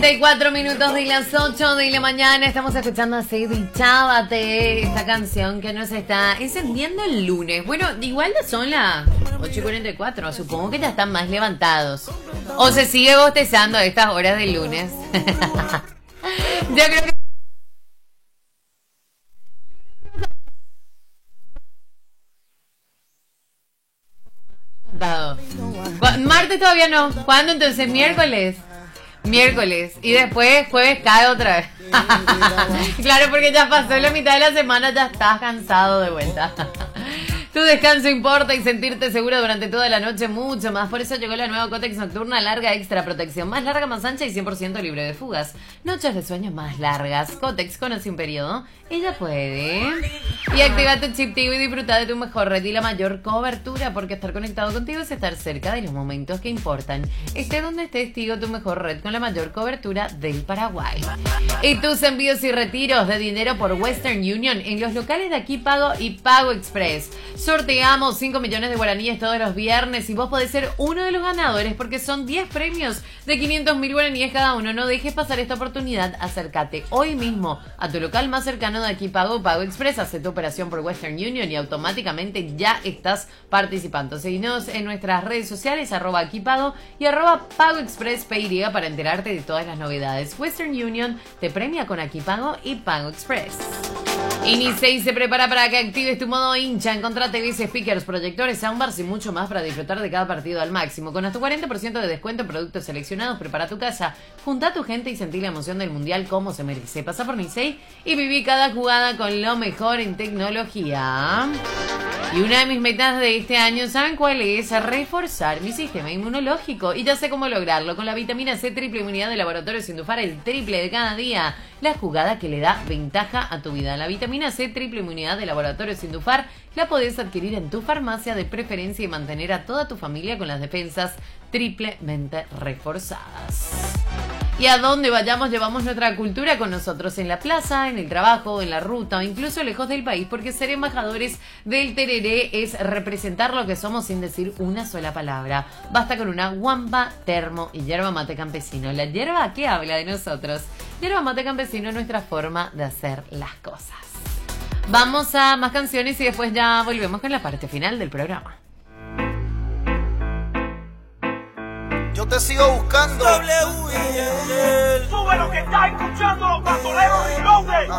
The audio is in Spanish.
4 minutos de las 8 de la mañana. Estamos escuchando a Sadie Chávate, esta canción que nos está encendiendo el lunes. Bueno, igual son las 8:44. Supongo que ya están más levantados. O se sigue bostezando a estas horas del lunes. Yo creo que... Martes todavía no. ¿Cuándo entonces? Miércoles. Y después jueves cae otra vez. Claro, porque ya pasó la mitad de la semana, ya estás cansado de vuelta. Tu descanso importa y sentirte segura durante toda la noche mucho más. Por eso llegó la nueva Kotex Nocturna Larga Extra Protección. Más larga, más ancha y 100% libre de fugas. Noches de sueño más largas. Kotex con o sin periodo. Ella puede. Y activa tu chip Tigo y disfruta de tu mejor red y la mayor cobertura. Porque estar conectado contigo es estar cerca de los momentos que importan. Esté donde estés, Tigo, tu mejor red con la mayor cobertura del Paraguay. Y tus envíos y retiros de dinero por Western Union en los locales de Aquí Pago y Pago Express. Sorteamos 5 millones de guaraníes todos los viernes y vos podés ser uno de los ganadores porque son 10 premios de 500.000 guaraníes cada uno. No dejes pasar esta oportunidad. Acércate hoy mismo a tu local más cercano de Aquí Pago o Pago Express. Hace tu operación por Western Union y automáticamente ya estás participando. Seguinos en nuestras redes sociales @AquiPago y @Pago Express PY para enterarte de todas las novedades. Western Union te premia con Aquí Pago y Pago Express. Inicie se prepara para que actives tu modo hincha. Encontrá TVs, speakers, proyectores, soundbars y mucho más para disfrutar de cada partido al máximo. Con hasta 40% de descuento en productos seleccionados, prepara tu casa, junta a tu gente y sentí la emoción del mundial como se merece. Pasa por Nicey y viví cada jugada con lo mejor en tecnología. Y una de mis metas de este año, ¿saben cuál es? Reforzar mi sistema inmunológico. Y ya sé cómo lograrlo. Con la vitamina C triple inmunidad de Laboratorios Sindufar, el triple de cada día. La jugada que le da ventaja a tu vida. La vitamina C triple inmunidad de Laboratorios Sindufar la podés adquirir en tu farmacia de preferencia y mantener a toda tu familia con las defensas triplemente reforzadas. Y a donde vayamos llevamos nuestra cultura con nosotros, en la plaza, en el trabajo, en la ruta o incluso lejos del país, porque ser embajadores del tereré es representar lo que somos sin decir una sola palabra. Basta con una guamba, termo y yerba mate campesino. La yerba que habla de nosotros. Yerba mate campesino es nuestra forma de hacer las cosas. Vamos a más canciones y después ya volvemos con la parte final del programa. Yo te sigo buscando. Sube lo que está escuchando, los bandoleros y Golden.